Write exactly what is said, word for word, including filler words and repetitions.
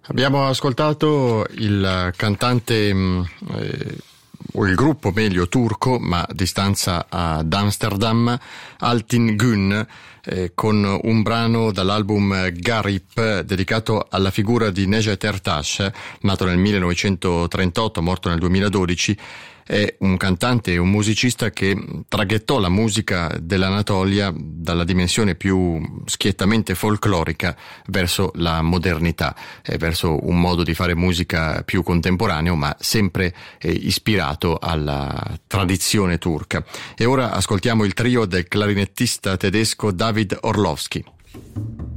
Abbiamo ascoltato il cantante eh, o il gruppo meglio turco, ma a distanza ad Amsterdam, Altin Gün, eh, con un brano dall'album Garip dedicato alla figura di Necdet Ertaş, nato nel millenovecentotrentotto, morto nel duemiladodici. È un cantante e un musicista che traghettò la musica dell'Anatolia dalla dimensione più schiettamente folclorica verso la modernità, eh, verso un modo di fare musica più contemporaneo, ma sempre eh, ispirato alla tradizione turca. E ora ascoltiamo il trio del clarinettista tedesco David Orlowski.